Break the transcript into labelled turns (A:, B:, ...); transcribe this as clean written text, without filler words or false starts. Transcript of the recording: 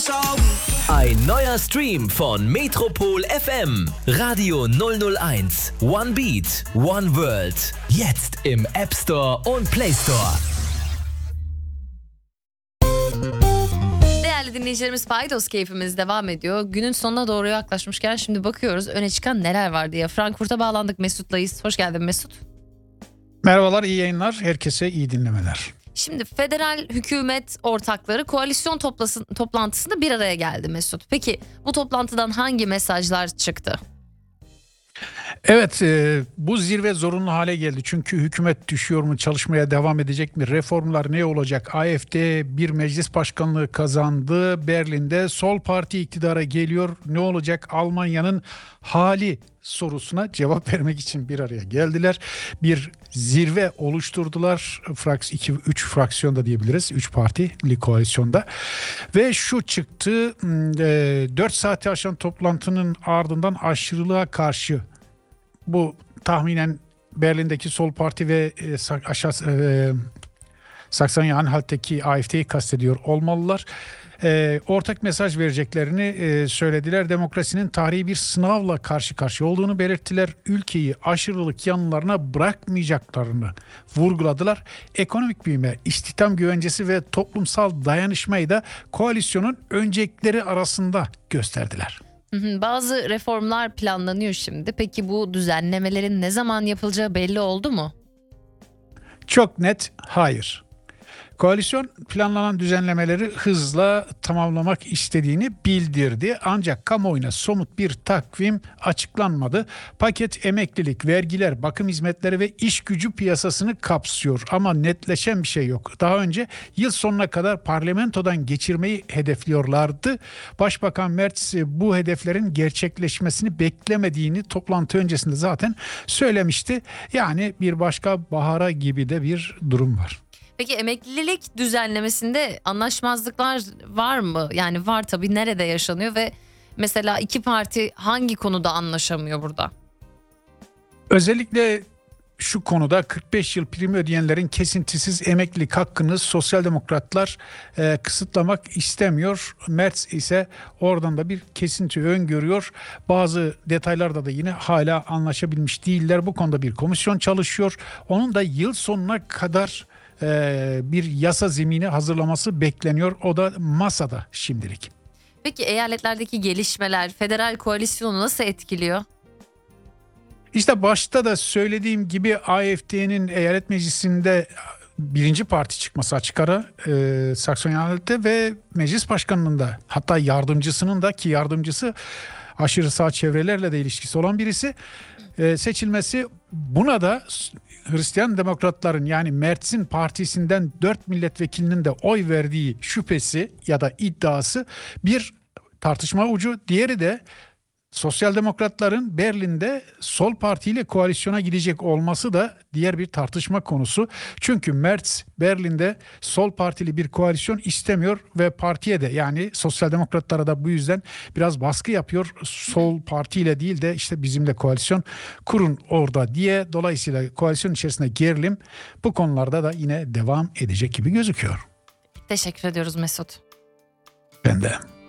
A: Ein neuer Stream von Metropol FM. Radio 001. One Beat, One World. Jetzt im App Store und Play Store.
B: Değerli dinleyicilerimiz, Paydos keyfimiz devam ediyor. Günün sonuna doğru yaklaşmışken şimdi bakıyoruz öne çıkan neler var diye. Frankfurt'a bağlandık, Mesut'layız. Hoş geldin Mesut.
C: Merhabalar, iyi yayınlar. Herkese iyi dinlemeler.
B: Şimdi federal hükümet ortakları koalisyon toplantısında bir araya geldi Mesut. Peki bu toplantıdan hangi mesajlar çıktı?
C: Evet, bu zirve zorunlu hale geldi. Çünkü hükümet düşüyor mu, çalışmaya devam edecek mi, reformlar ne olacak? AfD bir meclis başkanlığı kazandı. Berlin'de sol parti iktidara geliyor. Ne olacak? Almanya'nın hali sorusuna cevap vermek için bir araya geldiler. Bir zirve oluşturdular. 3 fraksiyonda diyebiliriz. 3 partili koalisyonda. Ve şu çıktı. 4 saati aşan toplantının ardından aşırılığa karşı, bu tahminen Berlin'deki sol parti ve Saksanya-Anhalt'taki AfD'yi kastediyor olmalılar. Ortak mesaj vereceklerini söylediler. Demokrasinin tarihi bir sınavla karşı karşıya olduğunu belirttiler. Ülkeyi aşırılık yanlarına bırakmayacaklarını vurguladılar. Ekonomik büyüme, istihdam güvencesi ve toplumsal dayanışmayı da koalisyonun öncelikleri arasında gösterdiler.
B: Bazı reformlar planlanıyor şimdi. Peki bu düzenlemelerin ne zaman yapılacağı belli oldu mu?
C: Çok net hayır. Koalisyon planlanan düzenlemeleri hızla tamamlamak istediğini bildirdi. Ancak kamuoyuna somut bir takvim açıklanmadı. Paket emeklilik, vergiler, bakım hizmetleri ve iş gücü piyasasını kapsıyor. Ama netleşen bir şey yok. Daha önce yıl sonuna kadar parlamentodan geçirmeyi hedefliyorlardı. Başbakan Merz bu hedeflerin gerçekleşmesini beklemediğini toplantı öncesinde zaten söylemişti. Yani bir başka bahara gibi de bir durum var.
B: Peki emeklilik düzenlemesinde anlaşmazlıklar var mı? Yani var tabii, nerede yaşanıyor ve mesela iki parti hangi konuda anlaşamıyor burada?
C: Özellikle şu konuda 45 yıl prim ödeyenlerin kesintisiz emeklilik hakkını sosyal demokratlar kısıtlamak istemiyor. Merz ise oradan da bir kesinti öngörüyor. Bazı detaylarda da yine hala anlaşabilmiş değiller. Bu konuda bir komisyon çalışıyor. Onun da yıl sonuna kadar bir yasa zemini hazırlaması bekleniyor. O da masada şimdilik.
B: Peki eyaletlerdeki gelişmeler federal koalisyonu nasıl etkiliyor?
C: İşte başta da söylediğim gibi AfD'nin eyalet meclisinde birinci parti çıkması açık ara, Saksanya-Anhalt'te ve meclis başkanının da, hatta yardımcısının da, ki yardımcısı aşırı sağ çevrelerle de ilişkisi olan birisi, seçilmesi, buna da Hristiyan Demokratların, yani Merz'in partisinden 4 milletvekilinin de oy verdiği şüphesi ya da iddiası bir tartışma ucu. Diğeri de Sosyal Demokratların Berlin'de sol partiyle koalisyona gidecek olması da diğer bir tartışma konusu. Çünkü Merz Berlin'de sol partili bir koalisyon istemiyor ve partiye de, yani Sosyal Demokratlara da bu yüzden biraz baskı yapıyor. Sol partiyle değil de işte bizimle koalisyon kurun orada diye. Dolayısıyla koalisyon içerisinde gerilim bu konularda da yine devam edecek gibi gözüküyor.
B: Teşekkür ediyoruz Mesut.
C: Ben de.